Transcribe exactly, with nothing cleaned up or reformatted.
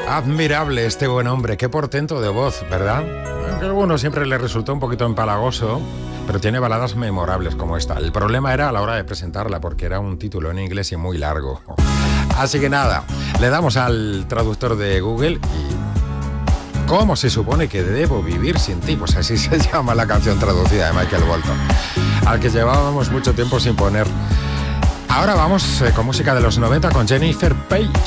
Admirable este buen hombre, qué portento de voz, ¿verdad? Aunque a algunos siempre le resultó un poquito empalagoso, pero tiene baladas memorables como esta. El problema era a la hora de presentarla, porque era un título en inglés y muy largo. Así que nada, le damos al traductor de Google y... ¿Cómo se supone que debo vivir sin ti? Pues así se llama la canción traducida de Michael Bolton, al que llevábamos mucho tiempo sin poner. Ahora vamos eh, con música de los noventa con Jennifer Page.